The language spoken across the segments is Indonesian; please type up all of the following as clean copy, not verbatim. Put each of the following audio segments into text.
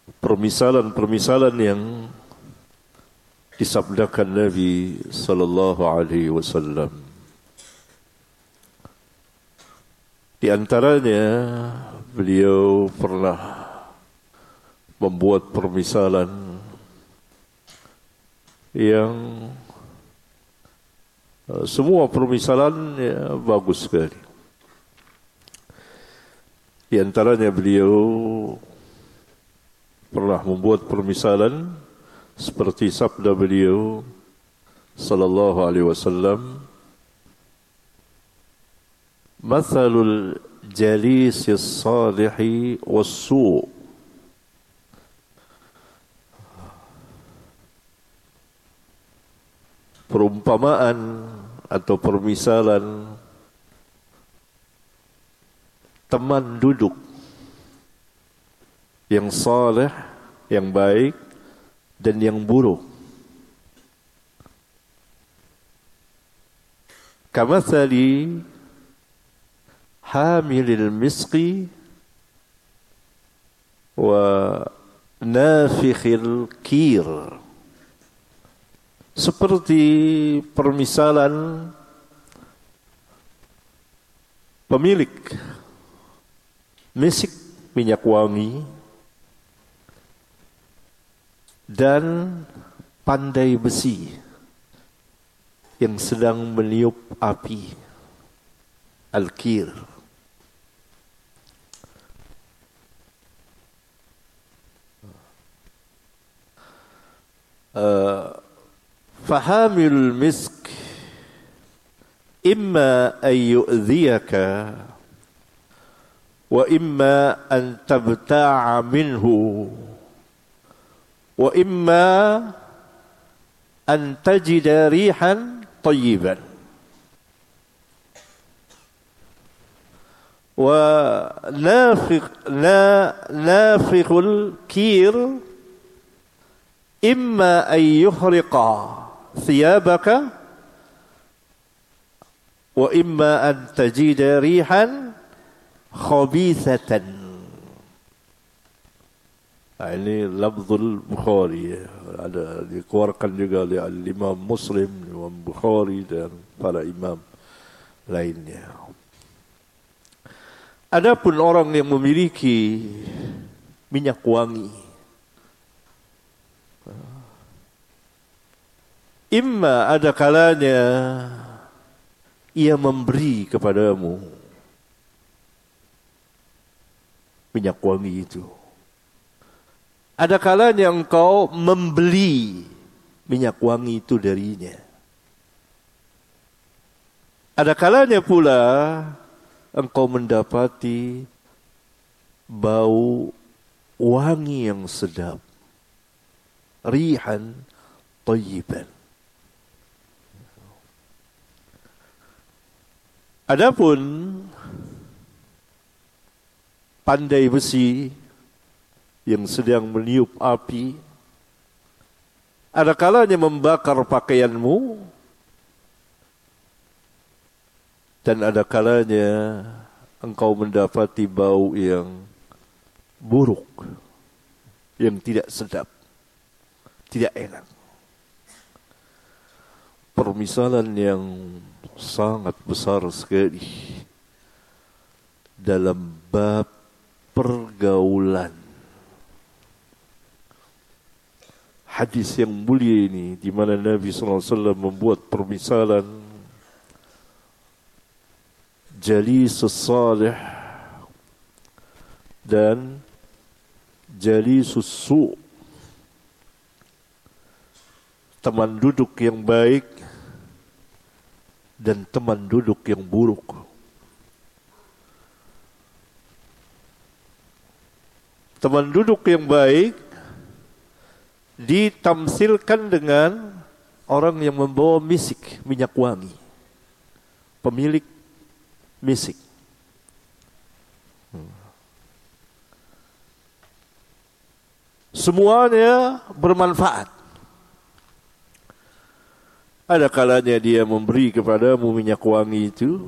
permisalan-permisalan yang disabdakan Nabi sallallahu alaihi wasallam. Di antaranya beliau pernah membuat permisalan yang semua permisalan ya, bagus sekali. Di antaranya beliau pernah membuat permisalan seperti sabda beliau sallallahu alaihi wasallam, "Mathalul jalisis salihi was-su'." Perumpamaan atau permisalan teman duduk yang saleh, yang baik, dan yang buruk. Kamathali hamilil miski wa nafikhil kir. Seperti permisalan pemilik misik minyak wangi dan pandai besi yang sedang meniup api, al-kir. Fahamil misk imma an yu'dhiyaka wa imma an tabta'a minhu wa imma an tajida rihan tayyiban wa nafikhul kir imma an yuhriqa thiyabaka wa imma an tajida rihan khabithatan. Nah, ini lafzul Bukhari ya. Ada dikeluarkan juga oleh Imam Muslim, Imam Bukhari dan para imam lainnya. Adapun orang yang memiliki minyak wangi, imma ada kalanya ia memberi kepadamu minyak wangi itu. Ada kalanya engkau membeli minyak wangi itu darinya. Ada kalanya pula engkau mendapati bau wangi yang sedap. Rihan thayyiban. Adapun pandai besi yang sedang meniup api, ada kalanya membakar pakaianmu dan ada kalanya engkau mendapati bau yang buruk, yang tidak sedap, tidak enak. Permisalan yang sangat besar sekali dalam bab pergaulan. Hadis yang mulia ini di mana Nabi SAW membuat permisalan jalisus salih dan jalisus su', teman duduk yang baik dan teman duduk yang buruk. Teman duduk yang baik ditamsilkan dengan orang yang membawa misik, minyak wangi, pemilik misik. Semuanya bermanfaat. Ada kalanya dia memberi kepadamu minyak wangi itu,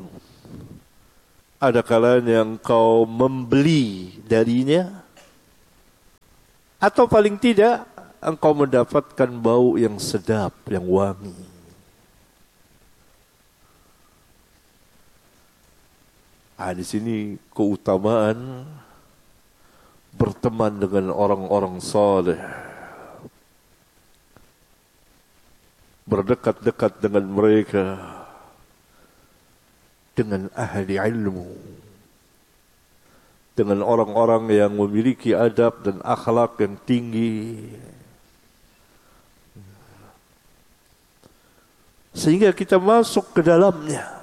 ada kalanya engkau membeli darinya, Atau paling tidak engkau mendapatkan bau yang sedap, yang wangi. Di sini keutamaan berteman dengan orang-orang saleh, berdekat-dekat dengan mereka, dengan ahli ilmu, dengan orang-orang yang memiliki adab dan akhlak yang tinggi, sehingga kita masuk ke dalamnya.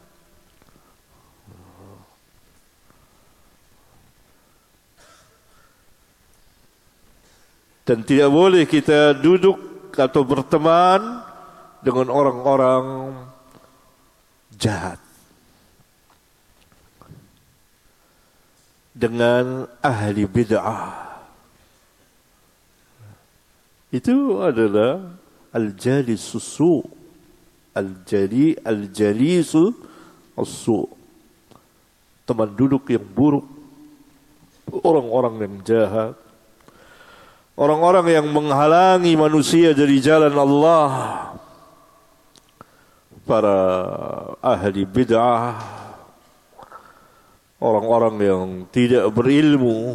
Dan tidak boleh kita duduk atau berteman dengan orang-orang jahat, dengan ahli bid'ah. Itu adalah al-jalisus su', al-jalisu as-su', teman duduk yang buruk, orang-orang yang jahat, orang-orang yang menghalangi manusia dari jalan Allah, para ahli bid'ah, orang-orang yang tidak berilmu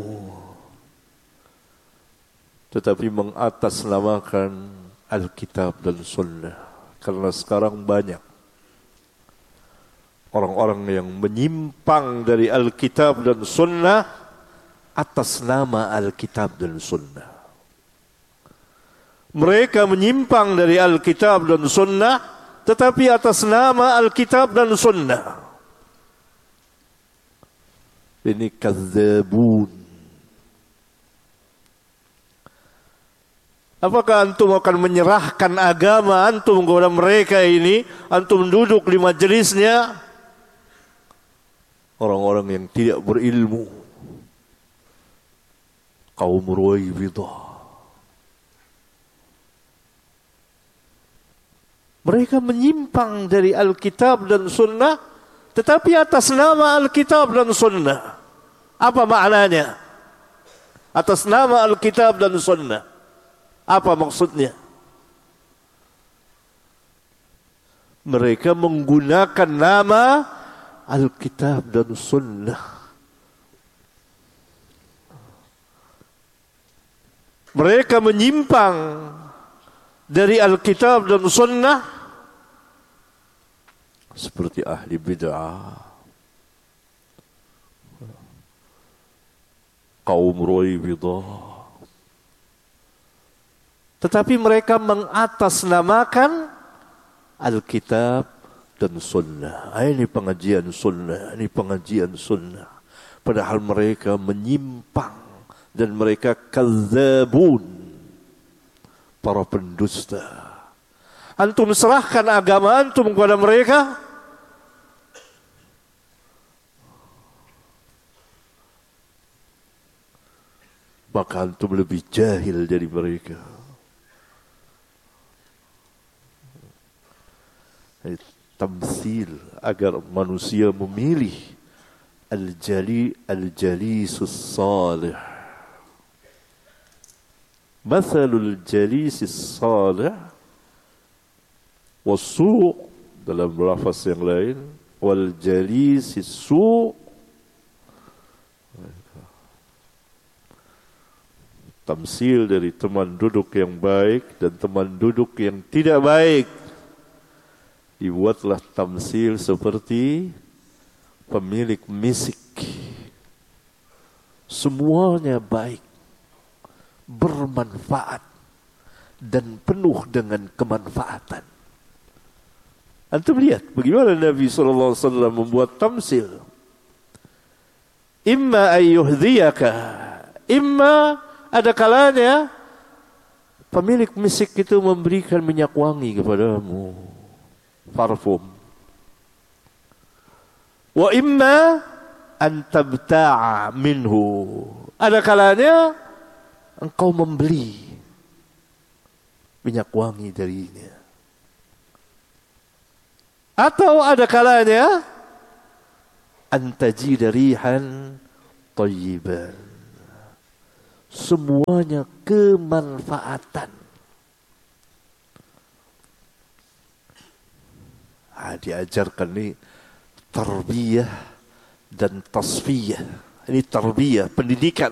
tetapi mengatasnamakan Alkitab dan Sunnah. Karena sekarang banyak orang-orang yang menyimpang dari Alkitab dan Sunnah atas nama Alkitab dan Sunnah. Mereka menyimpang dari Alkitab dan Sunnah, tetapi atas nama Alkitab dan Sunnah. Ini kadzabun. Apakah antum akan menyerahkan agama antum kepada mereka ini? Antum duduk di majelisnya orang-orang yang tidak berilmu, kaum Ruwaibidah. Mereka menyimpang dari Alkitab dan Sunnah, tetapi atas nama Alkitab dan Sunnah. Apa maknanya? Atas nama Alkitab dan Sunnah. Apa maksudnya? Mereka menggunakan nama Alkitab dan Sunnah. Mereka menyimpang dari Alkitab dan Sunnah seperti ahli bid'ah, kaum Ruwaibidah. Tetapi mereka mengatasnamakan Alkitab dan Sunnah. Ini pengajian Sunnah, ini pengajian Sunnah. Padahal mereka menyimpang dan mereka kadzabun, para pendusta. Antum serahkan agama antum kepada mereka, maka antum lebih jahil dari mereka. Tamsil agar manusia memilih al-jalisus salih. Mathalul jalisis salih wasu' dalam lafaz yang lain, wal jalisis su', tamsil dari teman duduk yang baik dan teman duduk yang tidak baik. Dibuatlah tamsil seperti pemilik misik. Semuanya baik, bermanfaat, dan penuh dengan kemanfaatan. Antum lihat bagaimana Nabi SAW membuat tamsil. Imma ayyuhdiyaka, imma ada kalanya pemilik misik itu memberikan minyak wangi kepadamu, parfum. Wa imma an tabta'a minhu, ada kalanya engkau membeli minyak wangi darinya. Atau ada kalanya antajid rihan thayyiban, semuanya kemanfaatan. Diajarkan ini tarbiyah dan tasfiyah. Ini tarbiyah, pendidikan.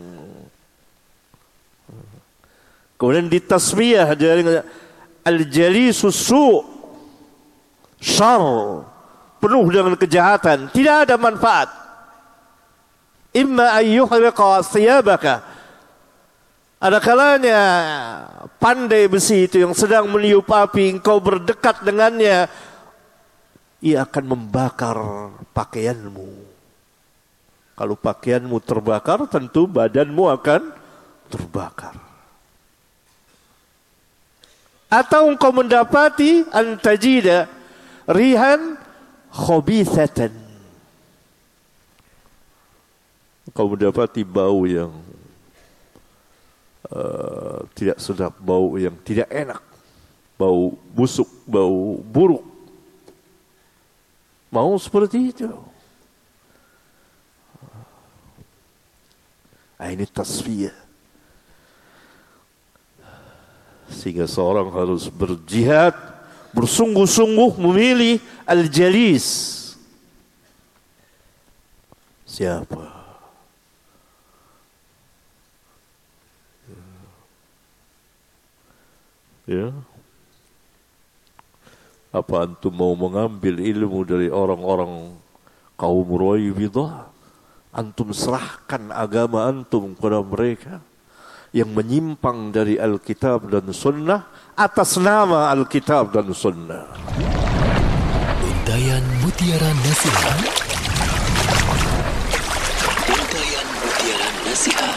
Kemudian di tasfiyah al-jalisus su', syar, penuh dengan kejahatan, tidak ada manfaat. Imma ayyuhriqa thiyabaka, ada kalanya pandai besi itu yang sedang meniup api, engkau berdekat dengannya, ia akan membakar pakaianmu. Kalau pakaianmu terbakar, tentu badanmu akan terbakar. Atau engkau mendapati antajida rihan khabithatan, engkau mendapati bau yang tidak sedap, bau yang tidak enak, bau busuk, bau buruk. Mau seperti itu? Ini tasfiyah. Sehingga seorang harus berjihad, bersungguh-sungguh memilih al-jalis. Siapa? Ya. Apa antum mau mengambil ilmu dari orang-orang kaum Raibidah? Antum serahkan agama antum kepada mereka yang menyimpang dari Alkitab dan Sunnah atas nama Alkitab dan Sunnah. Untayan Mutiara Nasihat. Untayan Mutiara Nasihat.